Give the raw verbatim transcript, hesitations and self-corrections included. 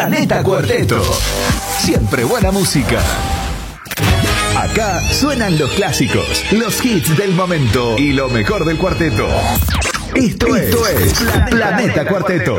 Planeta Cuarteto. Siempre buena música. Acá suenan los clásicos, los hits del momento y lo mejor del cuarteto. Esto, Esto es, es Planeta, Planeta Cuarteto.